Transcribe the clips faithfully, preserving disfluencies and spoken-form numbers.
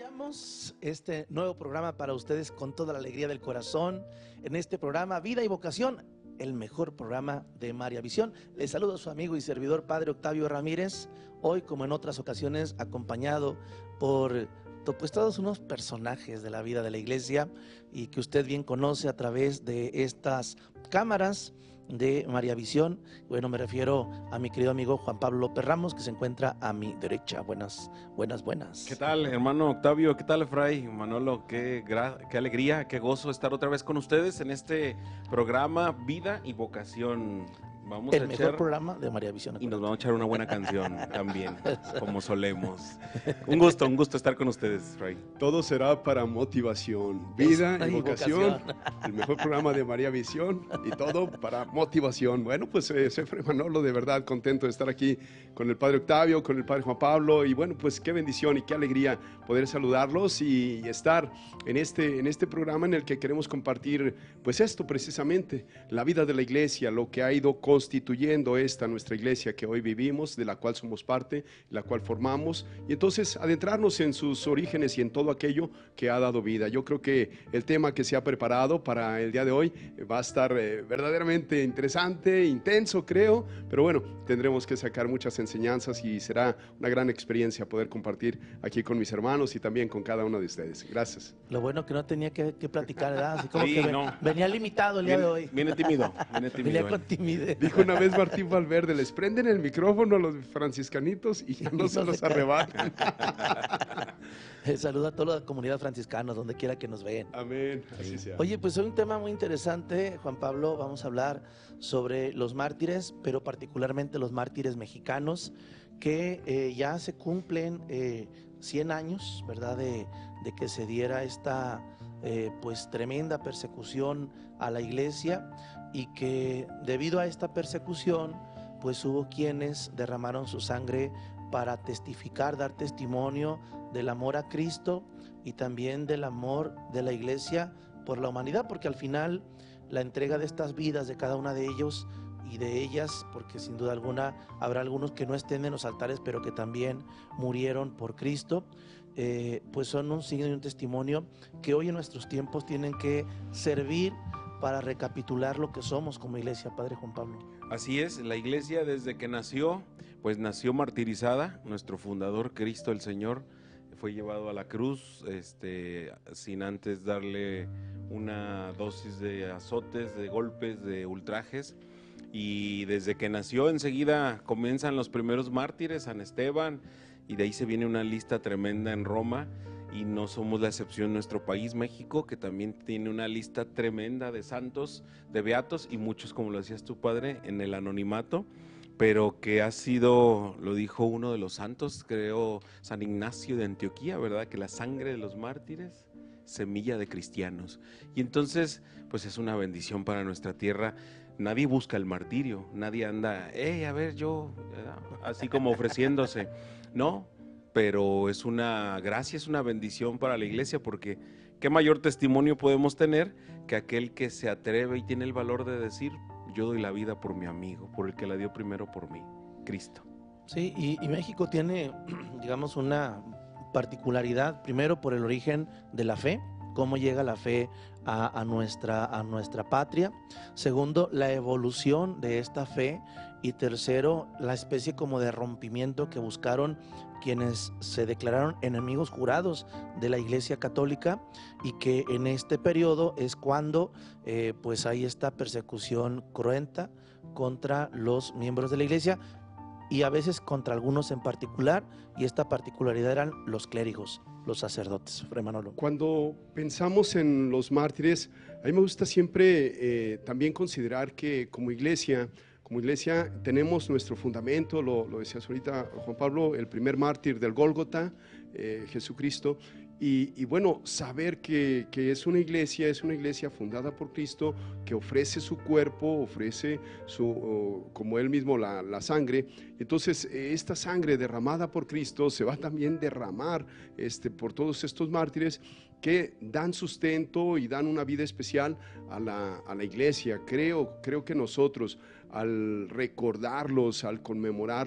Iniciamos este nuevo programa para ustedes con toda la alegría del corazón. En este programa Vida y Vocación, el mejor programa de María Visión. Les saludo a su amigo y servidor Padre Octavio Ramírez. Hoy, como en otras ocasiones, acompañado por pues, todos unos personajes de la vida de la iglesia y que usted bien conoce a través de estas cámaras de María Visión. Bueno, me refiero a mi querido amigo Juan Pablo López Ramos, que se encuentra a mi derecha. Buenas, buenas, buenas. ¿Qué tal, hermano Octavio? ¿Qué tal, Fray? Manolo, qué, qué alegría, qué gozo estar otra vez con ustedes en este programa Vida y Vocación. Vamos el a mejor echar, programa de María Visión. Y nos vamos a echar una buena canción también, como solemos. Un gusto, un gusto estar con ustedes, Fray. Todo será para motivación, vida y vocación, vocación. El mejor programa de María Visión y todo para motivación. Bueno, pues eh, soy Fray Manolo, de verdad contento de estar aquí con el Padre Octavio, con el Padre Juan Pablo, y bueno, pues qué bendición y qué alegría poder saludarlos y, y estar en este, en este programa en el que queremos compartir pues esto precisamente, la vida de la iglesia, lo que ha ido constituyendo esta nuestra iglesia que hoy vivimos, de la cual somos parte, la cual formamos, y entonces adentrarnos en sus orígenes y en todo aquello que ha dado vida. Yo creo que el tema que se ha preparado para el día de hoy va a estar eh, verdaderamente interesante, intenso creo, pero bueno, tendremos que sacar muchas enseñanzas y será una gran experiencia poder compartir aquí con mis hermanos y también con cada uno de ustedes. Gracias. Lo bueno que no tenía que, que platicar, ¿verdad? Así como Sí, que ven, no. venía limitado el día Viene, de hoy. viene tímido, viene tímido. Venía con timidez. Dijo una vez Martín Valverde, les prenden el micrófono a los franciscanitos y ya no se los arrebatan. Saluda a toda la comunidad franciscana, donde quiera que nos vean. Amén, así sea. Oye, pues hoy un tema muy interesante, Juan Pablo. Vamos a hablar sobre los mártires, pero particularmente los mártires mexicanos, que eh, ya se cumplen eh, cien años, ¿verdad?, de, de que se diera esta eh, pues tremenda persecución a la iglesia, y que debido a esta persecución pues hubo quienes derramaron su sangre para testificar, dar testimonio del amor a Cristo y también del amor de la iglesia por la humanidad, porque al final la entrega de estas vidas de cada una de ellos y de ellas, porque sin duda alguna habrá algunos que no estén en los altares, pero que también murieron por Cristo, eh, pues son un signo y un testimonio que hoy en nuestros tiempos tienen que servir para recapitular lo que somos como iglesia, Padre Juan Pablo. Así es, la iglesia desde que nació, pues nació martirizada. Nuestro fundador, Cristo el Señor, fue llevado a la cruz este, sin antes darle una dosis de azotes, de golpes, de ultrajes. Y desde que nació enseguida comienzan los primeros mártires, San Esteban, y de ahí se viene una lista tremenda en Roma. Y no somos la excepción en nuestro país, México, que también tiene una lista tremenda de santos, de beatos, y muchos, como lo decías tu padre, en el anonimato, pero que ha sido, lo dijo uno de los santos, creo, San Ignacio de Antioquía, ¿verdad?, que la sangre de los mártires, semilla de cristianos. Y entonces, pues es una bendición para nuestra tierra. Nadie busca el martirio, nadie anda, hey, a ver, yo, así como ofreciéndose, no. Pero es una gracia, es una bendición para la iglesia, porque qué mayor testimonio podemos tener que aquel que se atreve y tiene el valor de decir, yo doy la vida por mi amigo, por el que la dio primero por mí, Cristo. Sí, y, y México tiene, digamos, una particularidad, primero por el origen de la fe, cómo llega la fe a, a, nuestra, a nuestra patria. Segundo, la evolución de esta fe. Y tercero, la especie como de rompimiento que buscaron quienes se declararon enemigos jurados de la Iglesia Católica, y que en este periodo es cuando eh, pues hay esta persecución cruenta contra los miembros de la Iglesia, y a veces contra algunos en particular, y esta particularidad eran los clérigos, los sacerdotes. Fray Manolo. Cuando pensamos en los mártires, a mí me gusta siempre eh, también considerar que como iglesia, como iglesia tenemos nuestro fundamento, lo, lo decías ahorita Juan Pablo, el primer mártir del Gólgota, eh, Jesucristo. Y, y bueno, saber que, que es una iglesia, es una iglesia fundada por Cristo, que ofrece su cuerpo, ofrece su, oh, como él mismo, la, la sangre. Entonces esta sangre derramada por Cristo se va a también derramar este, por todos estos mártires que dan sustento y dan una vida especial a la, a la iglesia. Creo, creo que nosotros, al recordarlos, al conmemorarlos,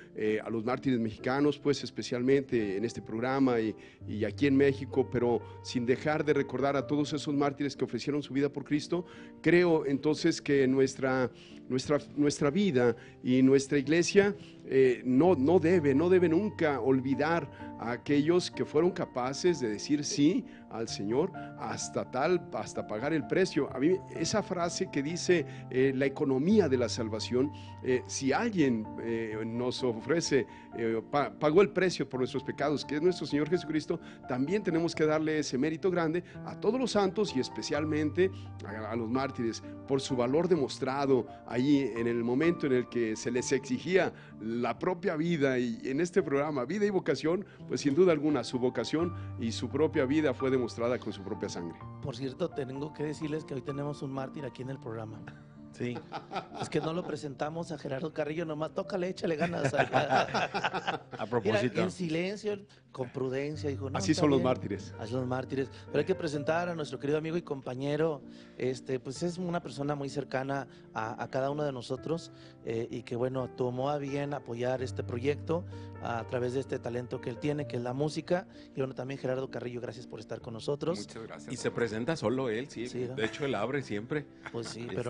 eh, a los mártires mexicanos, pues especialmente en este programa y, y aquí en México, pero sin dejar de recordar a todos esos mártires que ofrecieron su vida por Cristo. Creo entonces que nuestra, nuestra, nuestra vida y nuestra iglesia eh, no, no debe, no debe nunca olvidar a aquellos que fueron capaces de decir sí al Señor hasta tal, hasta pagar el precio. A mí esa frase que dice eh, la economía de la salvación, eh, si alguien eh, nos ofrece, eh, pa, pagó el precio por nuestros pecados, que es nuestro Señor Jesucristo, también tenemos que darle ese mérito grande a todos los santos y especialmente a, a los mártires por su valor demostrado ahí en el momento en el que se les exigía la propia vida. Y en este programa Vida y Vocación, pues sin duda alguna su vocación y su propia vida fue demostrada con su propia sangre. Por cierto, tengo que decirles que hoy tenemos un mártir aquí en el programa. Sí, es que no lo presentamos a Gerardo Carrillo, nomás tócale, échale ganas. A propósito. Mira, en silencio, con prudencia, dijo, no, Así está son los bien. mártires. Así son los mártires. Pero hay que presentar a nuestro querido amigo y compañero, este, pues es una persona muy cercana a, a cada uno de nosotros eh, y que bueno, tomó a bien apoyar este proyecto a través de este talento que él tiene, que es la música. Y bueno, también Gerardo Carrillo, gracias por estar con nosotros. Muchas gracias. Y se presenta solo él, sí. Sí, ¿no? De hecho, él abre siempre. Pues sí, pero